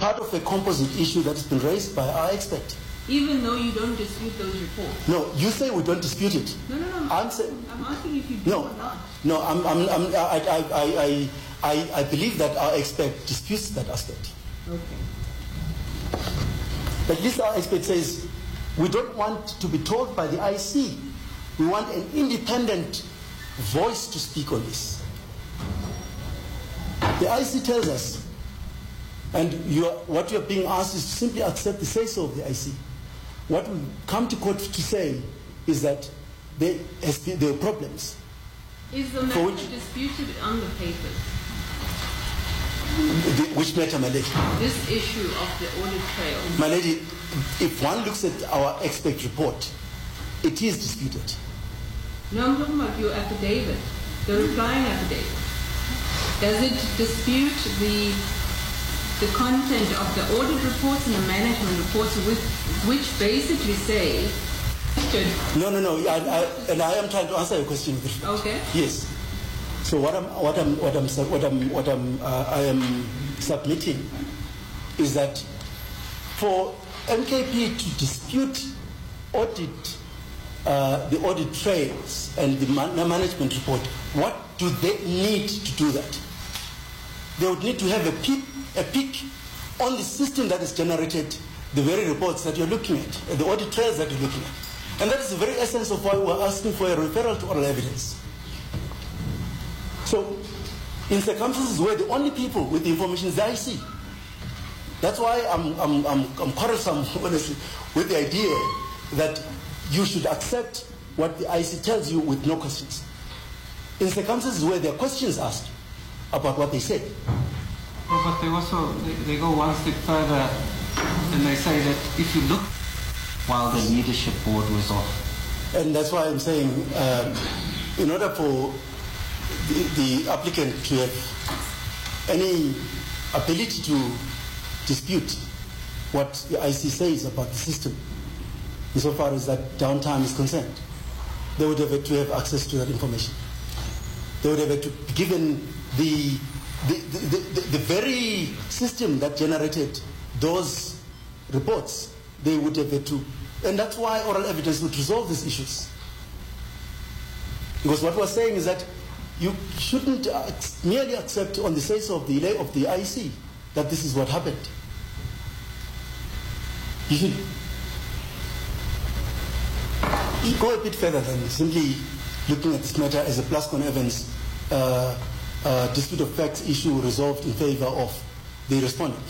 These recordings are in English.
part of a composite issue that's been raised by our expert. Even though you don't dispute those reports? No, you say we don't dispute it. No. I'm asking if you do or not. No, I believe that our expert disputes that aspect. Okay. At least our expert says we don't want to be told by the IC. We want an independent voice to speak on this. The IC tells us, and what you are being asked is to simply accept the say-so of the IC. What we come to court to say is that there are problems. Is the matter disputed on the papers? Which matter, my lady? This issue of the audit trail. My lady, if one looks at our expert report, it is disputed. No, I'm talking about your affidavit, the replying affidavit. Does it dispute the content of the audit reports and the management reports, which basically say? No. And I am trying to answer your question. Okay. Yes. So I am submitting is that for MKP to dispute the audit trails and the management report, what do they need to do that? They would need to have a peek on the system that has generated the very reports that you're looking at, the audit trails that you're looking at. And that is the very essence of why we're asking for a referral to oral evidence. So, in circumstances where the only people with the information is the IC, that's why I'm quarrelsome, honestly, with the idea that you should accept what the IC tells you with no questions. In circumstances where there are questions asked about what they said. Well, but they go one step further and they say that if you look while the leadership board was off. And that's why I'm saying, in order for the applicant to have any ability to dispute what the IC says about the system, insofar as that downtime is concerned, they would have to have access to that information. They would have to be given the very system that generated those reports. They would have to, and that's why oral evidence would resolve these issues. Because what we're saying is that you shouldn't merely accept on the say-so of the IC that this is what happened. You should go a bit further than simply looking at this matter as a Plascon Evans dispute of facts issue resolved in favor of the respondent.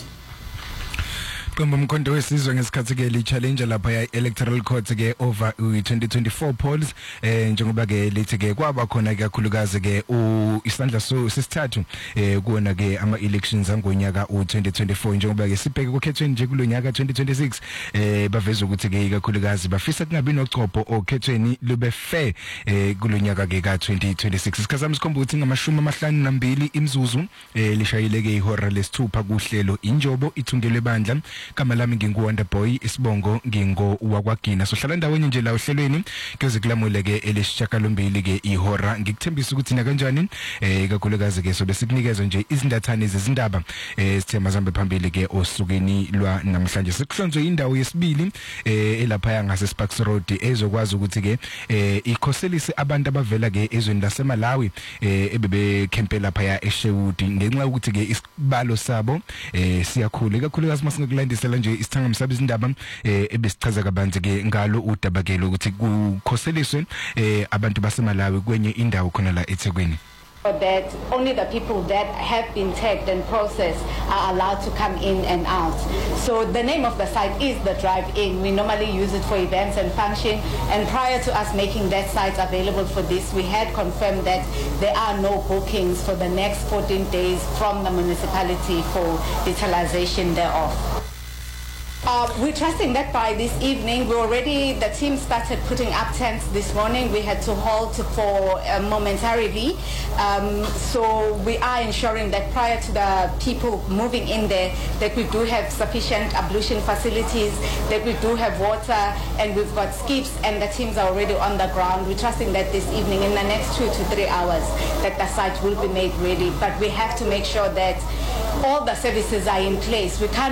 Qomba umkhonto wesizwe ngesikhathi ke li challenge lapha ya electoral court ke over 2024 polls njengoba ke lithi ke kwaba khona kakhulukazi ke isandla sesithathu kuona ke ama elections angonyaka u2024 njengoba ke sibheke kukhethweni nje kulonyaka 2026 baveza ukuthi ke kakhulukazi bafisa kungabi nochopho okhethweni lube fair kulonyaka ke ka2026 isikhazama sikhomba ukuthi ngama52 imzuzu lishayile ke ihora lesithupha kuhlelo injobo ithungelwe bandla kama lami nginguWonder Boy isibongo ngingo wakwagina sohlala ndaweni nje la ohlelweni keze kulamule ke elesishakalombili ke ihora ngikuthembisa ukuthi na kanjani kakhulukazi ke sobe sikunikeza nje izindathane zezindaba sithema zambe phambili ke osukeni lwa namhlanje sikuhlonzwe indawo yesibili elapha ngase Sparks Road ezokwazi ukuthi ke ikhoselise abantu abavela ke ezweni laseMalawi ebebe camp lapha ya eShewudi ngenxa ukuthi ke isibalo sabo siyakhula kakhulukazi masingekulanda isela nje isithanga msabi izindaba ebesichaza kabanzi ke ngalo udaba ke lokuthi kukhoseliswe abantu baseMalawi kwenye indawo khona la eThekwini. That only the people that have been tagged and processed are allowed to come in and out. So the name of the site is the Drive-In. We normally use it for events and function. And prior to us making that site available for this, we had confirmed that there are no bookings for the next 14 days from the municipality for utilization thereof. We're trusting that by this evening, the team started putting up tents this morning. We had to halt for momentarily. So we are ensuring that prior to the people moving in there, that we do have sufficient ablution facilities, that we do have water, and we've got skips, and the teams are already on the ground. We're trusting that this evening, in the next 2 to 3 hours, that the site will be made ready. But we have to make sure that all the services are in place. We can't